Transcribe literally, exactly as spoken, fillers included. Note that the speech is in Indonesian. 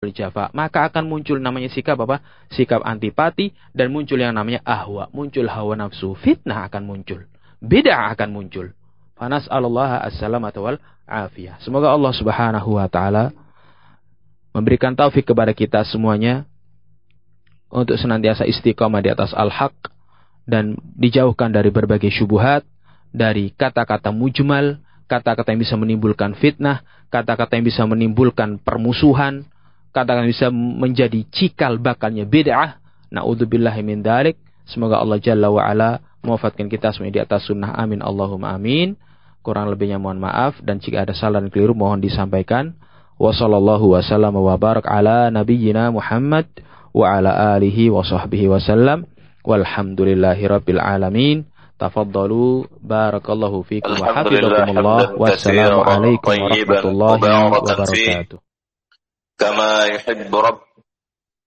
berjafa, maka akan muncul namanya sikap apa? Sikap antipati, dan muncul yang namanya ahwa, muncul hawa nafsu, fitnah akan muncul, bid'ah akan muncul. Fanas'alullaha as-salamata wal afiyah. Semoga Allah Subhanahu wa taala memberikan taufik kepada kita semuanya untuk senantiasa istiqamah di atas al-haq dan dijauhkan dari berbagai syubhat, dari kata-kata mujmal, kata-kata yang bisa menimbulkan fitnah, kata-kata yang bisa menimbulkan permusuhan, kata-kata yang bisa menjadi cikal bakalnya bid'ah. Na'udzubillahi min dzalik. Semoga Allah Jalla wa Ala mewafatkan kita semuanya di atas sunnah. Amin Allahumma amin. Kurang lebihnya mohon maaf, dan jika ada salah dan keliru mohon disampaikan. Wa sallallahu wa sallam wa barak ala nabiyyina Muhammad wa ala alihi wa sahbihi wa sallam. Walhamdulillahi rabbil alamin. Tafaddalu barakallahu fikum wa hafizakumullah. Wassalamu alaikum warahmatullahi wabarakatuh. Kama yuhibbu rabb